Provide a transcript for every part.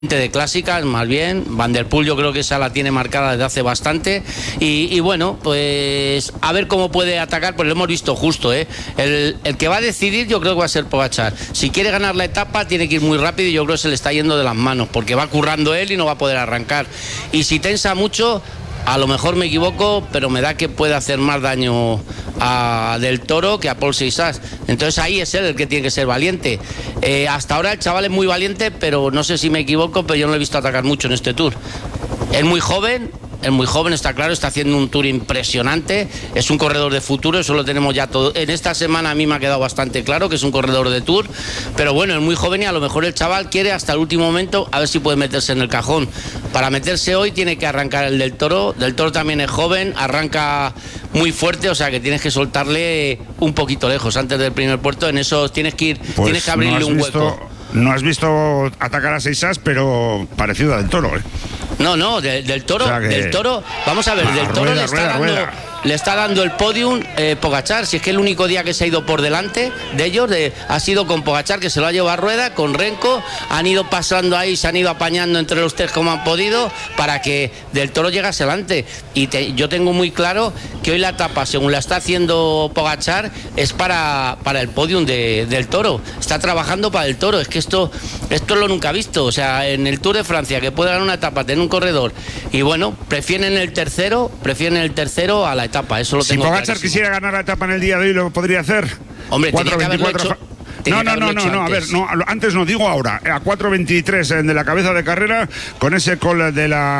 de clásicas, más bien. Van der Poel yo creo que esa la tiene marcada desde hace bastante y bueno, pues a ver cómo puede atacar, pues lo hemos visto justo, el que va a decidir yo creo que va a ser Pogačar. Si quiere ganar la etapa tiene que ir muy rápido y yo creo que se le está yendo de las manos porque va currando él y no va a poder arrancar, y si tensa mucho, a lo mejor me equivoco, pero me da que puede hacer más daño a Del Toro que a Paul Seixas. Entonces ahí es él el que tiene que ser valiente. Hasta ahora el chaval es muy valiente, pero no sé si me equivoco, pero yo no lo he visto atacar mucho en este Tour. Es muy joven, está claro, está haciendo un Tour impresionante, es un corredor de futuro, eso lo tenemos ya todo. En esta semana a mí me ha quedado bastante claro que es un corredor de Tour, pero bueno, es muy joven y a lo mejor el chaval quiere hasta el último momento a ver si puede meterse en el cajón. Para meterse hoy tiene que arrancar el Del Toro. Del Toro también es joven, arranca muy fuerte, o sea que tienes que soltarle un poquito lejos antes del primer puerto. En eso tienes que ir, pues tienes que abrirle un hueco. No has visto atacar a Seixas, pero parecido a Del Toro, No, Del Toro, o sea que... Del Toro, vamos a ver, Del Toro le está dando el podium Pogačar. Si es que el único día que se ha ido por delante de ellos ha sido con Pogačar, que se lo ha llevado a rueda, con Renko, han ido pasando ahí, se han ido apañando entre los tres como han podido para que Del Toro llegase adelante. Y yo tengo muy claro que hoy la etapa, según la está haciendo Pogačar, es para el podium Del Toro. Está trabajando para el Toro. Es que esto lo nunca visto. O sea, en el Tour de Francia, que puede ganar una etapa, tener un corredor, y bueno, prefieren el tercero a la etapa. Eso lo tengo. Si Pogačar quisiera ganar la etapa en el día de hoy, ¿lo podría hacer? Hombre, 4:24. No, a ver, antes no, digo ahora, a 4:23 de la cabeza de carrera, con ese call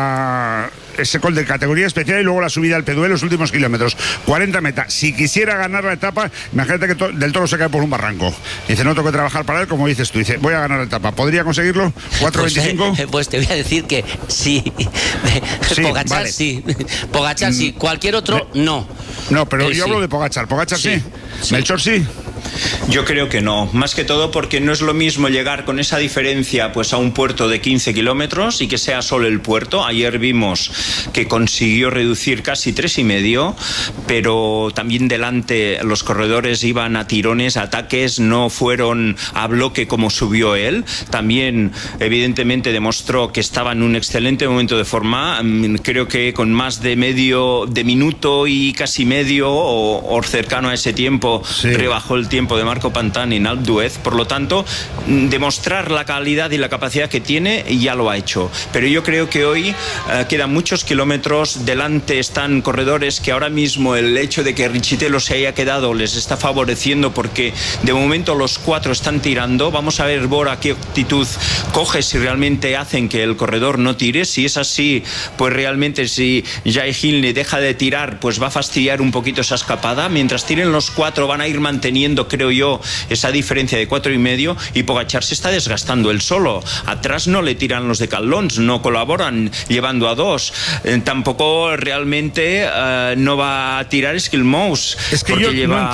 de categoría especial y luego la subida al Peduel, los últimos kilómetros, 40 metas. Si quisiera ganar la etapa, imagínate que Del Toro se cae por un barranco. Dice, no tengo que trabajar para él, como dices tú. Dice, voy a ganar la etapa. ¿Podría conseguirlo? 4:25. Pues te voy a decir que sí. Pogačar vale. Sí. Pogačar sí. Cualquier otro, no. No, pero yo hablo de Pogačar. ¿Pogačar sí? ¿Melchor sí? Yo creo que no, más que todo porque no es lo mismo llegar con esa diferencia pues a un puerto de 15 kilómetros y que sea solo el puerto. Ayer vimos que consiguió reducir casi 3,5, pero también delante los corredores iban a tirones, ataques, no fueron a bloque como subió él. También evidentemente demostró que estaba en un excelente momento de forma, creo que con más de minuto y casi medio o cercano a ese tiempo, sí. Rebajó el tiempo de Marco Pantani en Alpe d'Huez. Por lo tanto, demostrar la calidad y la capacidad que tiene ya lo ha hecho, pero yo creo que hoy quedan muchos kilómetros. Delante están corredores que ahora mismo el hecho de que Richitelo se haya quedado les está favoreciendo, porque de momento los cuatro están tirando. Vamos a ver Bora qué actitud coge, si realmente hacen que el corredor no tire. Si es así, pues realmente si Jai Hindley deja de tirar, pues va a fastidiar un poquito esa escapada. Mientras tiren los cuatro van a ir manteniendo, creo yo, esa diferencia de 4,5, y Pogačar se está desgastando él solo. Atrás no le tiran los de Caldons, no colaboran llevando a dos. Tampoco realmente no va a tirar Skilmous. Es que yo no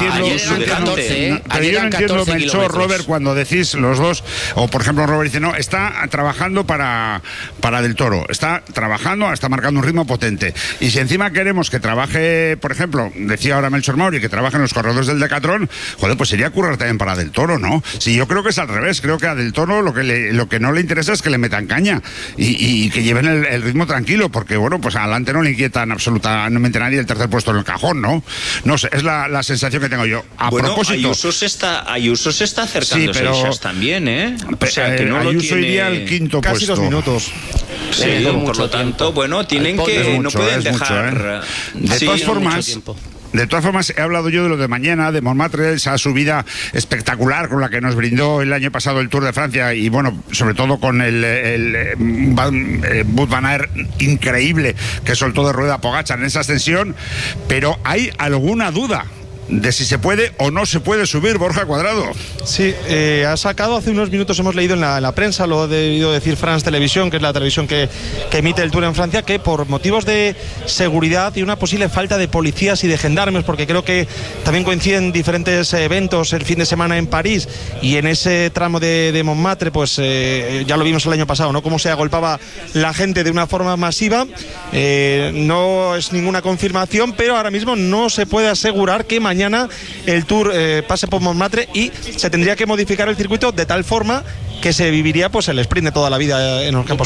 entiendo, Melchor, Robert, cuando decís los dos, o por ejemplo Robert dice, no, está trabajando para Del Toro, está marcando un ritmo potente. Y si encima queremos que trabaje, por ejemplo, decía ahora Melchor Mauri, que trabaje en los corredores del Decathlon, joder, pues sería currar también para Del Toro, ¿no? Sí, yo creo que es al revés. Creo que a Del Toro lo que no le interesa es que le metan caña y que lleven el ritmo tranquilo, porque bueno, pues adelante no le inquietan absolutamente nadie el tercer puesto en el cajón, ¿no? No sé, es la sensación que tengo yo. A propósito, Ayuso se está acercando, sí, pero también, o sea, que no Ayuso lo tiene... iría al quinto casi puesto. 2 minutos. Sí, por lo tanto, bueno, tienen que no pueden dejar. De todas formas, he hablado yo de lo de mañana, de Montmartre, esa subida espectacular con la que nos brindó el año pasado el Tour de Francia, y bueno, sobre todo con el Wout van Aert increíble que soltó de rueda Pogačar en esa ascensión, pero ¿hay alguna duda de si se puede o no se puede subir, Borja Cuadrado? Sí, ha sacado hace unos minutos, hemos leído en la prensa, lo ha debido decir France Televisión, que es la televisión que emite el Tour en Francia, que por motivos de seguridad y una posible falta de policías y de gendarmes, porque creo que también coinciden diferentes eventos el fin de semana en París, y en ese tramo de Montmartre, pues ya lo vimos el año pasado, ¿no? Cómo se agolpaba la gente de una forma masiva. No es ninguna confirmación, pero ahora mismo no se puede asegurar que mañana el Tour pase por Montmartre, y se tendría que modificar el circuito de tal forma que se viviría pues el sprint de toda la vida en los campos.